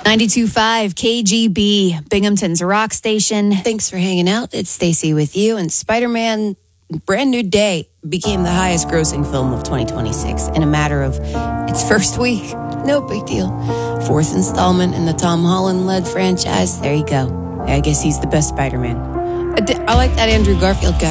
92.5 KGB, Binghamton's rock station. Thanks for hanging out. It's Stacy with you. And Spider-Man Brand New Day became the highest grossing film of 2026 in a matter of its first week. No big deal. Fourth installment in the Tom Holland-led franchise. There you go. I guess he's the best Spider-Man. I like that Andrew Garfield guy.